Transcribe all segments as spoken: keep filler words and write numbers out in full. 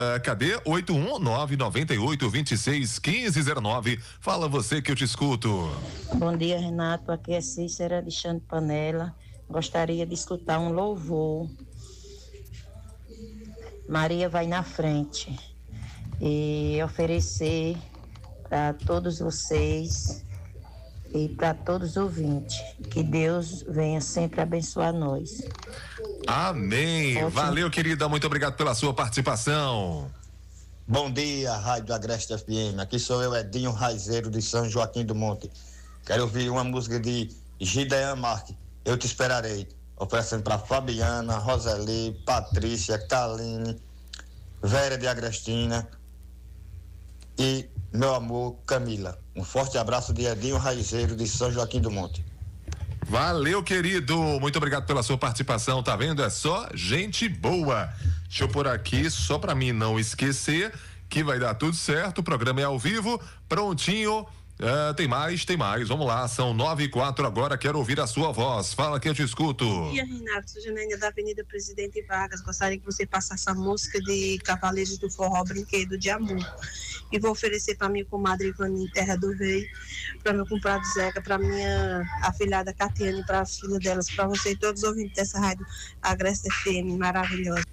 Uh, cadê? oito um nove nove oito dois seis um cinco zero nove. Fala você que eu te escuto. Bom dia, Renato. Aqui é Cícera de Chão de Panela. Gostaria de escutar um louvor. Maria vai na frente. E oferecer para todos vocês e para todos os ouvintes. Que Deus venha sempre abençoar nós. Amém. Ótimo. Valeu, querida. Muito obrigado pela sua participação. Bom dia, Rádio Agreste F M. Aqui sou eu, Edinho Raizeiro, de São Joaquim do Monte. Quero ouvir uma música de Gideon Marques, Eu Te Esperarei. Oferecendo para Fabiana, Roseli, Patrícia, Kaline, Vera de Agrestina e meu amor, Camila. Um forte abraço de Edinho Raizeiro, de São Joaquim do Monte. Valeu, querido. Muito obrigado pela sua participação. Tá vendo? É só gente boa. Deixa eu pôr aqui, só pra mim não esquecer que vai dar tudo certo. O programa é ao vivo, prontinho. Uh, tem mais, tem mais. Vamos lá, são nove e quatro agora. Quero ouvir a sua voz. Fala que eu te escuto. Bom dia, Renato. Sou Janênia da Avenida Presidente Vargas. Gostaria que você passasse a música de Cavaleiros do Forró, Brinquedo de Amor. E vou oferecer para minha comadre Ivani, Terra do Rei, para meu compadre Zeca, para minha afilhada Catiane, para as filhas delas, para você e todos os ouvintes dessa rádio Agreste F M maravilhosa.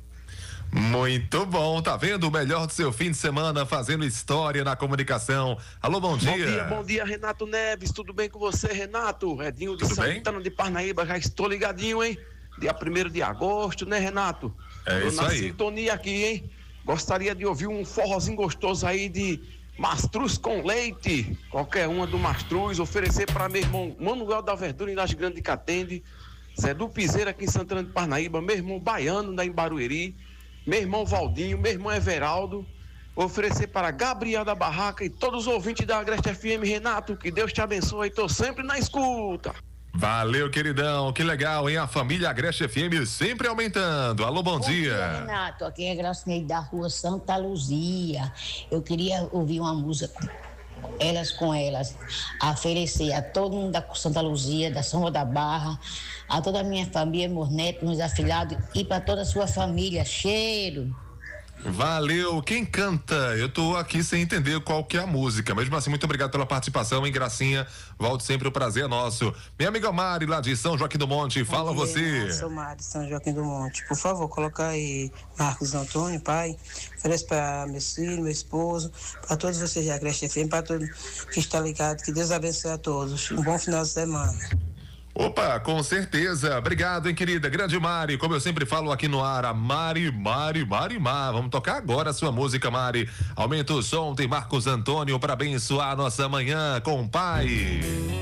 Muito bom, tá vendo? O melhor do seu fim de semana, fazendo história na comunicação. Alô, bom dia. Bom dia, bom dia, Renato Neves. Tudo bem com você, Renato? Edinho de Santana de Parnaíba, já estou ligadinho, hein? Dia primeiro de agosto, né, Renato? É Tô isso na aí. sintonia aqui, hein? Gostaria de ouvir um forrozinho gostoso aí de mastruz com leite. Qualquer uma do mastruz, oferecer para meu irmão Manuel da Verdura em Las Grandes Catende, Zé do Piseiro aqui em Santana de Parnaíba, meu irmão Baiano da em Barueri, meu irmão Valdinho, meu irmão Everaldo, oferecer para Gabriel da Barraca e todos os ouvintes da Agreste F M, Renato, que Deus te abençoe, tô sempre na escuta. Valeu, queridão, que legal, hein? A família Agreste F M sempre aumentando. Alô, bom, bom dia. dia, Renato, aqui é Gracinei da rua Santa Luzia. Eu queria ouvir uma música, Elas com Elas, oferecer a todo mundo da Santa Luzia, da São João da Barra, a toda a minha família, meus netos, meus afilhados e para toda a sua família. Cheiro. Valeu, quem canta? Eu tô aqui sem entender qual que é a música, mesmo assim, muito obrigado pela participação, hein, Gracinha? Volte sempre, o prazer é nosso. Minha amiga Mari, lá de São Joaquim do Monte, fala Bom dia, você. Eu sou Mari, de São Joaquim do Monte. Por favor, coloca aí Marcos Antônio, pai. Oferece para meus filhos, meu esposo, para todos vocês da Agreste F M, para todos que está ligado. Que Deus abençoe a todos. Um bom final de semana. Opa, com certeza. Obrigado, hein, querida. Grande Mari, como eu sempre falo aqui no ar, a Mari, Mari, Mari, Mar. Vamos tocar agora a sua música, Mari. Aumenta o som, tem Marcos Antônio para abençoar a nossa manhã com o pai.